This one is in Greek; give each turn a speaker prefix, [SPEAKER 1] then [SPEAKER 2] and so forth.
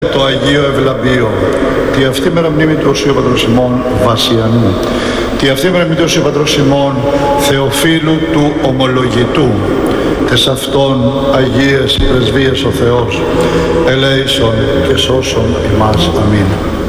[SPEAKER 1] Το Αγίο Ευλαμπείο, τη αυτή μέρα μνήμη του Οσίου Πατρός ημών Βασιανού, τη αυτή μέρα μνήμη του Οσίου Πατρός ημών Θεοφίλου του Ομολογητού, τες αυτών Αγίες Πρεσβείες ο Θεός, ελέησον και σώσον ημάς. Αμήν.